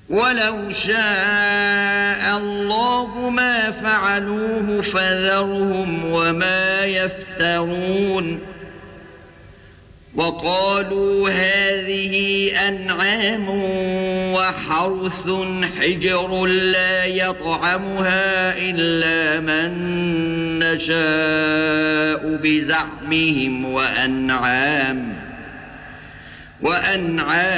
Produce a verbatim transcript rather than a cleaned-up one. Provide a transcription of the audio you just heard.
ولو شاء الله ما فعلوه فذرهم وما يفترون وقالوا هذه أنعام وحرث حجر لا يطعمها إلا من نشاء بزعمهم وأنعام وأنعام